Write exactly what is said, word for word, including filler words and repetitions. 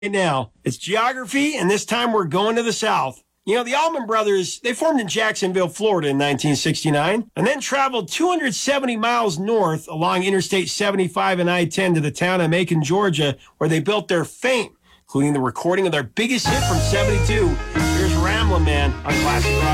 now. It's geography, and this time we're going to the South. You know, the Allman Brothers, they formed in Jacksonville, Florida in nineteen sixty-nine, and then traveled two hundred seventy miles north along Interstate seventy-five and I ten to the town of Macon, Georgia, where they built their fame, including the recording of their biggest hit from seventy-two. Here's Ramblin' Man on Classic Rock.